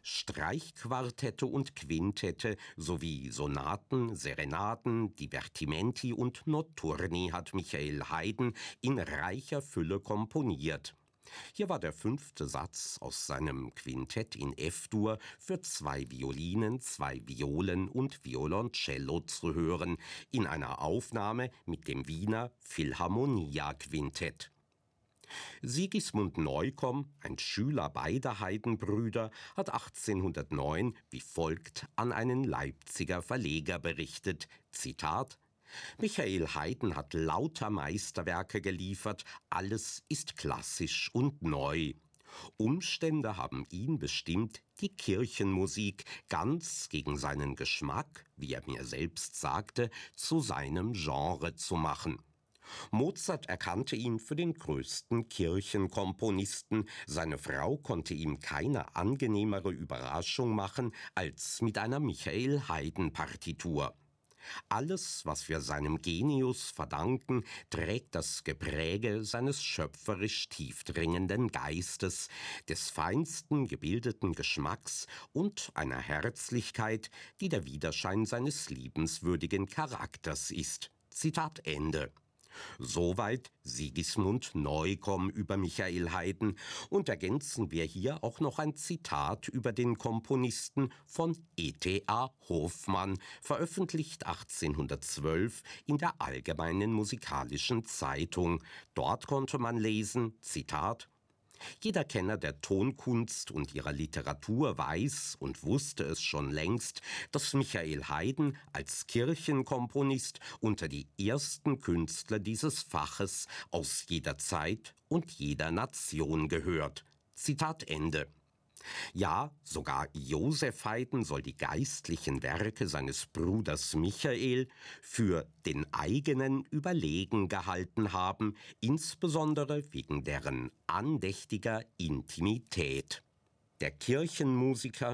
Streichquartette und Quintette sowie Sonaten, Serenaden, Divertimenti und Notturni hat Michael Haydn in reicher Fülle komponiert. Hier war der 5. Satz aus seinem Quintett in F-Dur für 2 Violinen, 2 Violen und Violoncello zu hören, in einer Aufnahme mit dem Wiener Philharmonia-Quintett. Sigismund Neukomm, ein Schüler beider Haydn-Brüder, hat 1809 wie folgt an einen Leipziger Verleger berichtet, Zitat: »Michael Haydn hat lauter Meisterwerke geliefert, alles ist klassisch und neu. Umstände haben ihn bestimmt, die Kirchenmusik ganz gegen seinen Geschmack, wie er mir selbst sagte, zu seinem Genre zu machen. Mozart erkannte ihn für den größten Kirchenkomponisten. Seine Frau konnte ihm keine angenehmere Überraschung machen als mit einer Michael Haydn-Partitur. Alles, was wir seinem Genius verdanken, trägt das Gepräge seines schöpferisch tiefdringenden Geistes, des feinsten gebildeten Geschmacks und einer Herzlichkeit, die der Widerschein seines liebenswürdigen Charakters ist.« Zitat Ende. Soweit Sigismund Neukomm über Michael Haydn, und ergänzen wir hier auch noch ein Zitat über den Komponisten von E.T.A. Hofmann, veröffentlicht 1812 in der Allgemeinen Musikalischen Zeitung. Dort konnte man lesen, Zitat: »Jeder Kenner der Tonkunst und ihrer Literatur weiß und wusste es schon längst, dass Michael Haydn als Kirchenkomponist unter die ersten Künstler dieses Faches aus jeder Zeit und jeder Nation gehört.« Zitat Ende. Ja, sogar Joseph Haydn soll die geistlichen Werke seines Bruders Michael für den eigenen überlegen gehalten haben, insbesondere wegen deren andächtiger Intimität. Der Kirchenmusiker